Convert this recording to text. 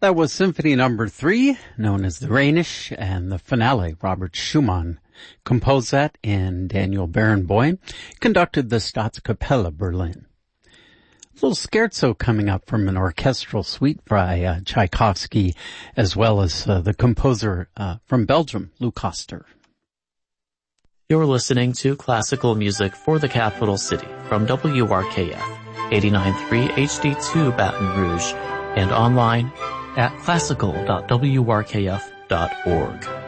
That was Symphony Number 3, known as the Rhenish, and the finale, Robert Schumann, composed that, and Daniel Barenboim conducted the Staatskapelle Berlin. A little scherzo coming up from an orchestral suite by Tchaikovsky, as well as the composer from Belgium, Lou Koster. You're listening to classical music for the capital city from WRKF 89.3 HD2 Baton Rouge and online at classical.wrkf.org.